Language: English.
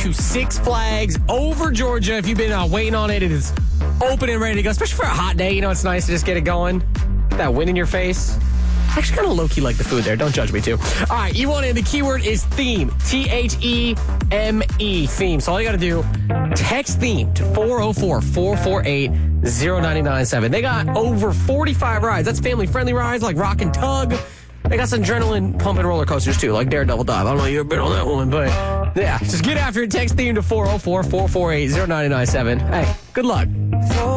to Six Flags over Georgia. If you've been waiting on it, it is open and ready to go, especially for a hot day. You know, it's nice to just get it going. Get that wind in your face. I actually kind of low-key like the food there. Don't judge me, too. All right, you want in. The keyword is theme. Theme. Theme. So all you got to do, text theme to 404-448-0997. They got over 45 rides. That's family-friendly rides like Rock and Tug. They got some adrenaline-pumping roller coasters, too, like Daredevil Dive. I don't know if you've been on that one, but yeah. Just get after it. Text theme to 404-448-0997. Hey, good luck.